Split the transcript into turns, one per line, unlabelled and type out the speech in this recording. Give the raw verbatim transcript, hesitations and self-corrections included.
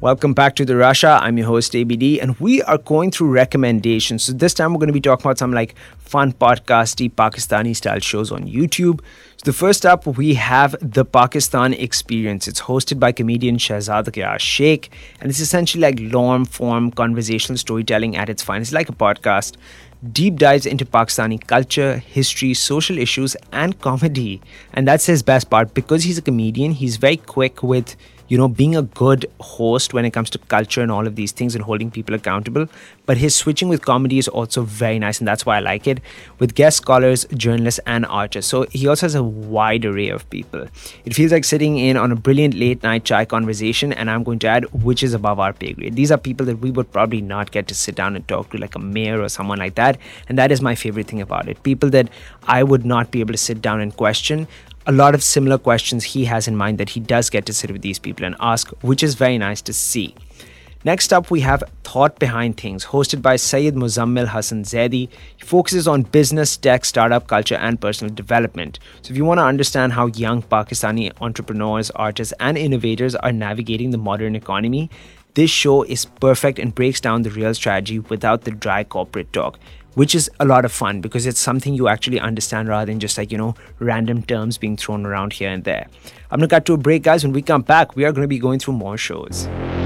Welcome back to the Russia. I'm your host A B D, and we are going through recommendations. So this time we're going to be talking about some like fun podcasty Pakistani style shows on YouTube. So the first up, we have The Pakistan Experience. It's hosted by comedian Shahzad Qiyas Sheikh, and it's essentially like long form conversational storytelling at its finest, like a podcast. Deep dives into Pakistani culture, history, social issues, and comedy. And that's his best part. Because he's a comedian, he's very quick with, you know, being a good host when it comes to culture and all of these things and holding people accountable. But his switching with comedy is also very nice, and that's why I like it, with guest scholars, journalists, and artists. So he also has a wide array of people. It feels like sitting in on a brilliant late night chai conversation, and I'm going to add, which is above our pay grade. These are people that we would probably not get to sit down and talk to, like a mayor or someone like that. And that is my favorite thing about it. People that I would not be able to sit down and question. A lot of similar questions he has in mind that he does get to sit with these people and ask, which is very nice to see. Next up, we have Thought Behind Things, hosted by Syed Muzammil Hassan Zaidi. He focuses on business, tech, startup culture, and personal development. So if you want to understand how young Pakistani entrepreneurs, artists, and innovators are navigating the modern economy, this show is perfect and breaks down the real strategy without the dry corporate talk, which is a lot of fun because it's something you actually understand rather than just like, you know, random terms being thrown around here and there. I'm going to cut to a break, guys. When we come back, we are going to be going through more shows.